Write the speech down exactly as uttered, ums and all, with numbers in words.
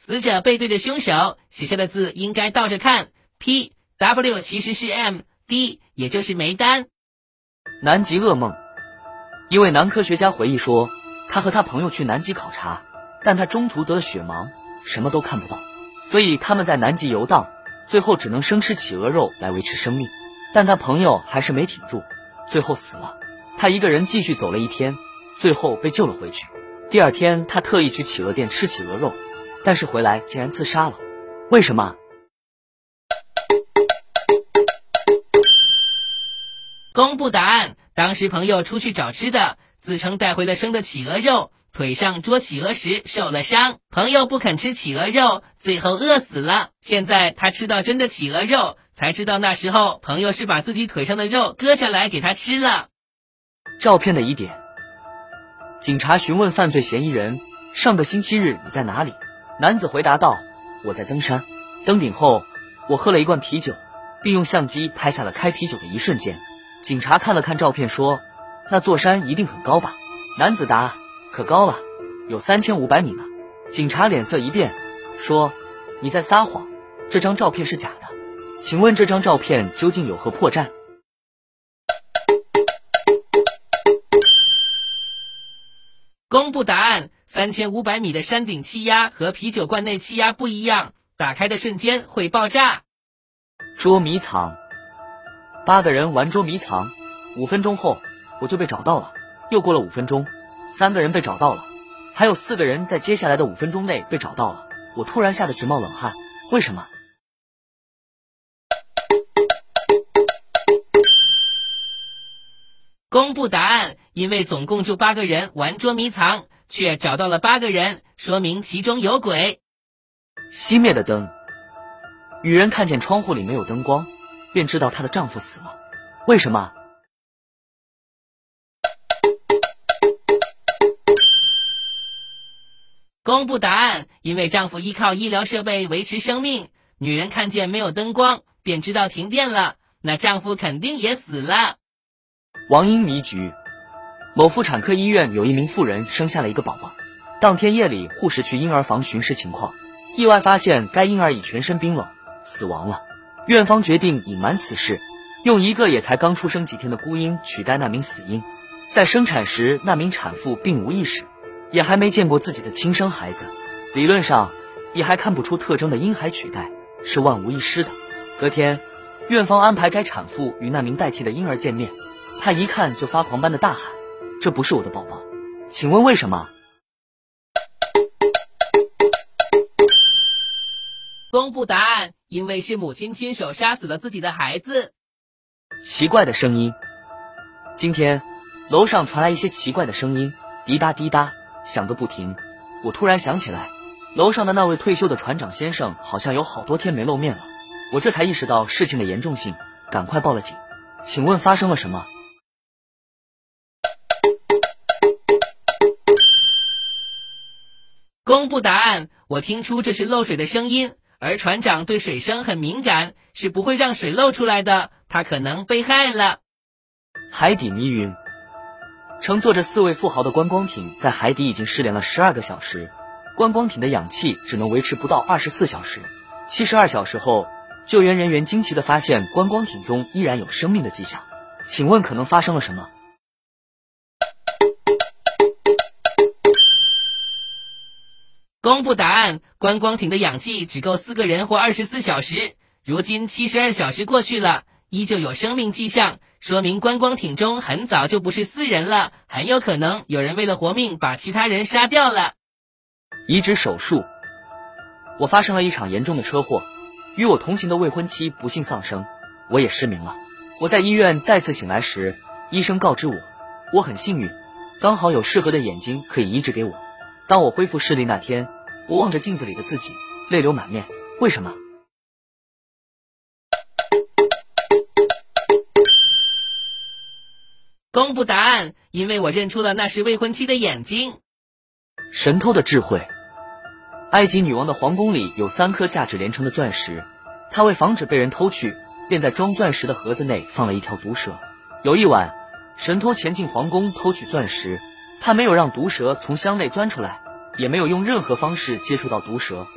死者背对着凶手，写下的字应该倒着看 ，P W 其实是 M，D 也就是梅丹。 南极噩梦。一位男科学家回忆说，他和他朋友去南极考察，但他中途得了血盲，什么都看不到，所以他们在南极游荡，最后只能生吃企鹅肉来维持生命。但他朋友还是没挺住，最后死了。他一个人继续走了一天，最后被救了回去。第二天他特意去企鹅店吃企鹅肉，但是回来竟然自杀了。为什么？ 公布答案。当时朋友出去找吃的，自称带回了生的企鹅肉，腿上捉企鹅时受了伤，朋友不肯吃企鹅肉，最后饿死了。现在他吃到真的企鹅肉，才知道那时候朋友是把自己腿上的肉割下来给他吃了。 照片的疑点。警察询问犯罪嫌疑人，上个星期日你在哪里？男子回答道，我在登山，登顶后我喝了一罐啤酒，并用相机拍下了开啤酒的一瞬间。警察看了看照片说，那座山一定很高吧？男子答，可高了，有三千五百米呢。警察脸色一变，说，你在撒谎，这张照片是假的，请问这张照片究竟有何破绽？ 公布答案。三千五百米的山顶气压和啤酒罐内气压不一样，打开的瞬间会爆炸。 捉迷藏。八个人玩捉迷藏，五分钟后我就被找到了。又过了五分钟，三个人被找到了，还有四个人在接下来的五分钟内被找到了。我突然吓得直冒冷汗，为什么？ 公布答案。因为总共就八个人玩捉迷藏，却找到了八个人，说明其中有鬼。 熄灭的灯。女人看见窗户里没有灯光，便知道她的丈夫死了。为什么？ 公布答案。因为丈夫依靠医疗设备维持生命，女人看见没有灯光，便知道停电了，那丈夫肯定也死了。 王婴迷局。某妇产科医院有一名妇人生下了一个宝宝，当天夜里护士去婴儿房巡视情况，意外发现该婴儿已全身冰冷，死亡了。院方决定隐瞒此事，用一个也才刚出生几天的孤婴取代那名死婴。在生产时，那名产妇并无意识，也还没见过自己的亲生孩子，理论上也还看不出特征的婴孩取代是万无一失的。隔天，院方安排该产妇与那名代替的婴儿见面，他一看就发狂般的大喊，这不是我的宝宝，请问为什么？ 公布答案。因为是母亲亲手杀死了自己的孩子。 奇怪的声音。今天楼上传来一些奇怪的声音，滴答滴答响个不停。我突然想起来，楼上的那位退休的船长先生好像有好多天没露面了。我这才意识到事情的严重性，赶快报了警。请问发生了什么？ 公布答案。我听出这是漏水的声音，而船长对水声很敏感，是不会让水漏出来的，他可能被害了。 海底迷云。乘坐着四位富豪的观光艇在海底已经失联了十二个小时，观光艇的氧气只能维持不到二十四小时。七十二小时后，救援人员惊奇地发现观光艇中依然有生命的迹象，请问可能发生了什么？ 公布答案。观光艇的氧气只够四个人活二十四小时，如今七十二小时过去了，依旧有生命迹象，说明观光艇中很早就不是四人了，很有可能有人为了活命把其他人杀掉了。 移植手术。我发生了一场严重的车祸，与我同行的未婚妻不幸丧生，我也失明了。我在医院再次醒来时，医生告知我，我很幸运，刚好有适合的眼睛可以移植给我。当我恢复视力那天，我望着镜子里的自己，泪流满面。为什么？ 公布答案。因为我认出了那是未婚妻的眼睛。 神偷的智慧。埃及女王的皇宫里有三颗价值连城的钻石，她为防止被人偷去，便在装钻石的盒子内放了一条毒蛇。有一晚，神偷潜进皇宫偷取钻石，他没有让毒蛇从箱内钻出来，也没有用任何方式接触到毒蛇。